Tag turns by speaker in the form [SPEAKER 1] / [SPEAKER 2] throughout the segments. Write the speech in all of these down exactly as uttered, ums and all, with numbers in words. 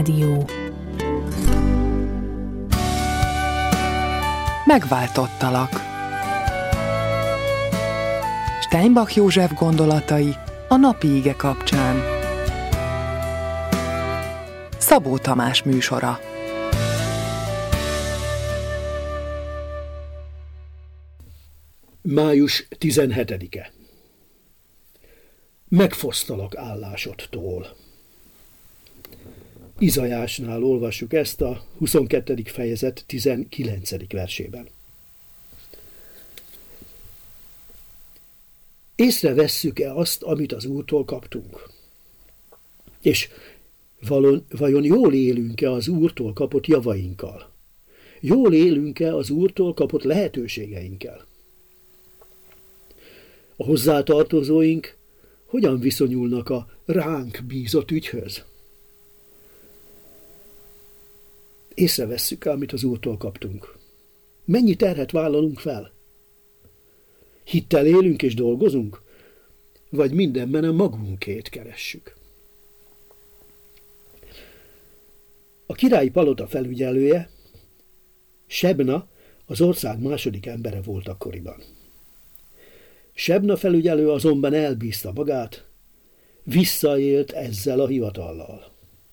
[SPEAKER 1] Dió. Megváltottalak. Steinbach József gondolatai a napi ige kapcsán. Szabó Tamás műsora.
[SPEAKER 2] május tizenhetedike. Megfosztalak állásodtól. Izajásnál olvassuk ezt a huszonkettedik fejezet tizenkilencedik versében. Észrevesszük-e azt, amit az Úrtól kaptunk? És valon, vajon jól élünk-e az Úrtól kapott javainkkal? Jól élünk-e az Úrtól kapott lehetőségeinkkel? A hozzátartozóink hogyan viszonyulnak a ránk bízott ügyhöz? Észrevesszük, amit az Úrtól kaptunk. Mennyi terhet vállalunk fel? Hittel élünk és dolgozunk? Vagy mindenben a magunkét keressük? A királyi palota felügyelője, Sebna, az ország második embere volt akkoriban. Sebna felügyelő azonban elbízta magát, visszaélt ezzel a hivatallal.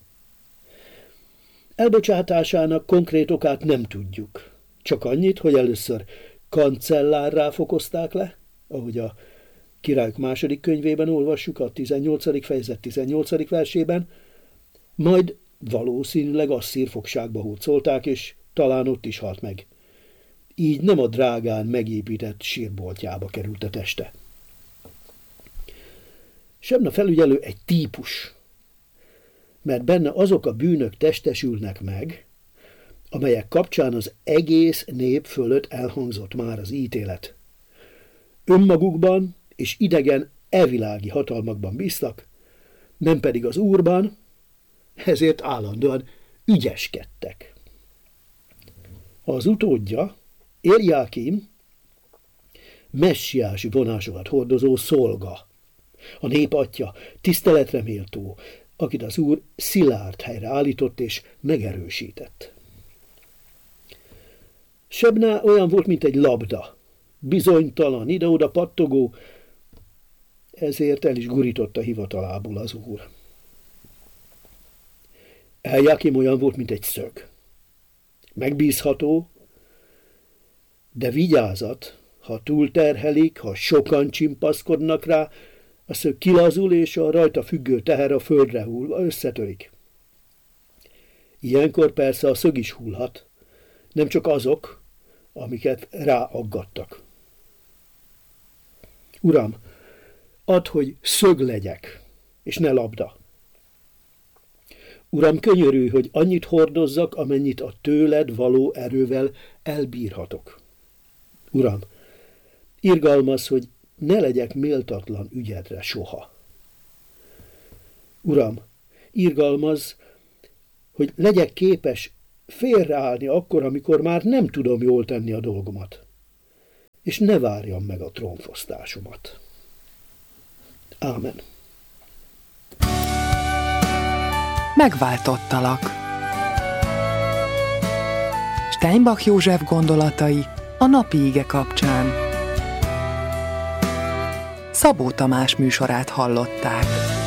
[SPEAKER 2] Elbocsátásának konkrét okát nem tudjuk, csak annyit, hogy először kancellárrá fokozták le, ahogy a Királyok második könyvében olvassuk a tizennyolcadik fejezet tizennyolcadik versében, majd valószínűleg asszír fogságba hurcolták, és talán ott is halt meg. Így nem a drágán megépített sírboltjába került a teste. Sebna felügyelő egy típus, mert benne azok a bűnök testesülnek meg, amelyek kapcsán az egész nép fölött elhangzott már az ítélet. Önmagukban és idegen elvilági hatalmakban bíztak, nem pedig az Úrban, ezért állandóan ügyeskedtek. Az utódja, Éljákim, messiási vonásokat hordozó szolga, a nép atya, tiszteletre méltó, akit az Úr szilárd helyre állított és megerősített. Sebna olyan volt, mint egy labda, bizonytalan, ide-oda pattogó, ezért el is gurította hivatalából az Úr. Éljákim olyan volt, mint egy szög. Megbízható, de vigyázat, ha túlterhelik, ha sokan csimpaszkodnak rá, a szög kilazul, és a rajta függő teher a földre hullva összetörik. Ilyenkor persze a szög is hullhat, nem csak azok, amiket ráaggattak. Uram, add, hogy szög legyek, és ne labda. Uram, könyörülj, hogy annyit hordozzak, amennyit a tőled való erővel elbírhatok. Uram, irgalmazz, hogy ne legyek méltatlan ügyedre soha. Uram, irgalmazz, hogy legyek képes félreállni akkor, amikor már nem tudom jól tenni a dolgomat, és ne várjam meg a trónfosztásomat. Ámen.
[SPEAKER 1] Megváltottalak. Steinbach József gondolatai a napi ige kapcsán. Szabó Tamás műsorát hallották.